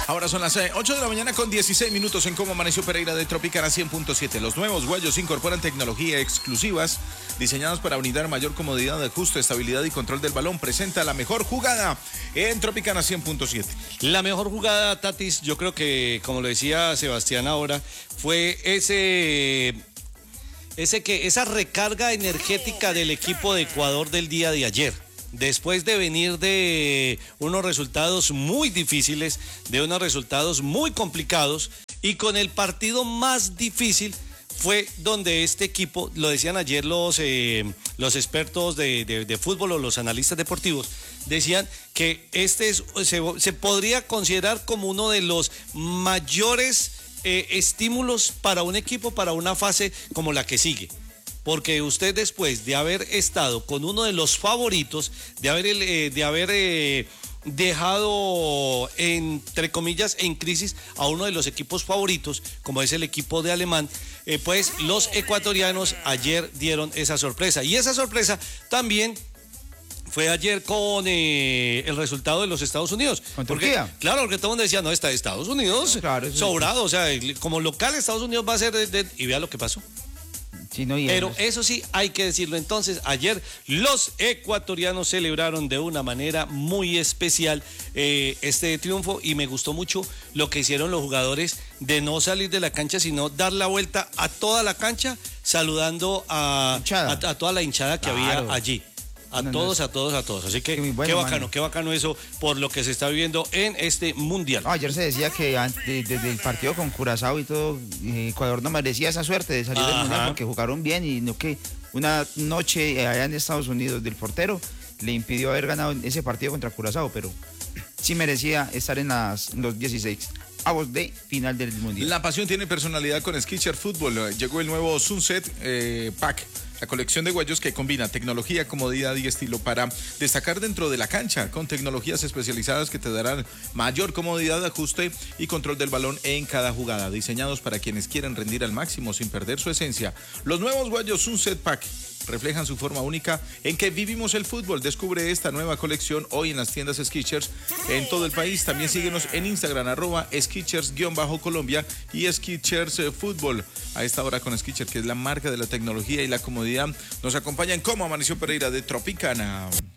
Ahora son las 8 de la mañana con 16 minutos en Cómo Amaneció Pereira de Tropicana 100.7. Los nuevos Guayos incorporan tecnología exclusivas diseñadas para brindar mayor comodidad, ajuste, estabilidad y control del balón. Presenta la mejor jugada en Tropicana 100.7. La mejor jugada, Tatis, yo creo que, como lo decía Sebastián ahora, fue esa recarga energética del equipo de Ecuador del día de ayer. Después de venir de unos resultados muy difíciles, de unos resultados muy complicados, y con el partido más difícil fue donde este equipo, lo decían ayer los expertos de fútbol o los analistas deportivos, decían que se podría considerar como uno de los mayores estímulos para un equipo, para una fase como la que sigue. Porque usted, después de haber estado con uno de los favoritos, de haber dejado, entre comillas, en crisis a uno de los equipos favoritos, como es el equipo de Alemán, pues los ecuatorianos ayer dieron esa sorpresa. Y esa sorpresa también fue ayer con el resultado de los Estados Unidos. ¿Con Turquía? Claro, porque todo el mundo decía, no, está Estados Unidos, claro, sobrado, o sea, como local Estados Unidos va a ser y vea lo que pasó. Sí, no, pero eso sí, hay que decirlo. Entonces, ayer los ecuatorianos celebraron de una manera muy especial este triunfo, y me gustó mucho lo que hicieron los jugadores de no salir de la cancha, sino dar la vuelta a toda la cancha, saludando a toda la hinchada que había allí. A todos. Así que bueno, qué bacano eso por lo que se está viviendo en este mundial. Ayer se decía que desde el partido con Curazao y todo, Ecuador no merecía esa suerte de salir del mundial porque jugaron bien, y no que una noche allá en Estados Unidos del portero le impidió haber ganado ese partido contra Curazao, pero sí merecía estar en los 16 avos de final del mundial. La pasión tiene personalidad con Skechers Fútbol. Llegó el nuevo Sunset Pack. La colección de guayos que combina tecnología, comodidad y estilo para destacar dentro de la cancha, con tecnologías especializadas que te darán mayor comodidad, ajuste y control del balón en cada jugada. Diseñados para quienes quieren rendir al máximo sin perder su esencia. Los nuevos guayos Sunset Pack reflejan su forma única en que vivimos el fútbol. Descubre esta nueva colección hoy en las tiendas Skechers en todo el país. También síguenos en Instagram, @Skechers_Colombia y Skechers Fútbol. A esta hora con Skechers, que es la marca de la tecnología y la comodidad, nos acompañan como Amaneció Pereira de Tropicana.